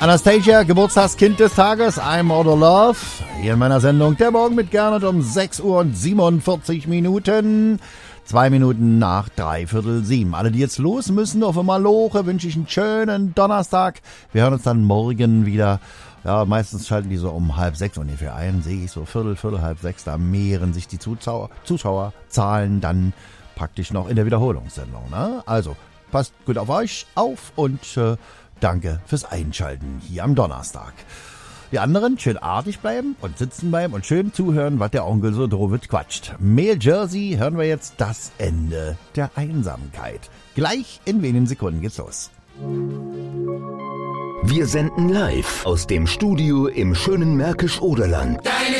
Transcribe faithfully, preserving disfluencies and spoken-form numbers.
Anastasia, Geburtstagskind des Tages, I'm Out of Love. Hier in meiner Sendung Der Morgen mit Gernot um sechs Uhr und siebenundvierzig Minuten. Zwei Minuten nach dreiviertel sieben. Alle, die jetzt los müssen auf Maloche, wünsche ich einen schönen Donnerstag. Wir hören uns dann morgen wieder. Ja, meistens schalten die so um halb sechs ungefähr ein. Sehe ich so viertel, viertel, halb sechs. Da mehren sich die Zuschauer, Zuschauerzahlen dann praktisch noch in der Wiederholungssendung. Ne? Also, passt gut auf euch auf und äh, danke fürs Einschalten hier am Donnerstag. Die anderen schön artig bleiben und sitzen bleiben und schön zuhören, was der Onkel so drüber quatscht. Mail Jersey hören wir jetzt das Ende der Einsamkeit. Gleich in wenigen Sekunden geht's los. Wir senden live aus dem Studio im schönen Märkisch-Oderland. Deine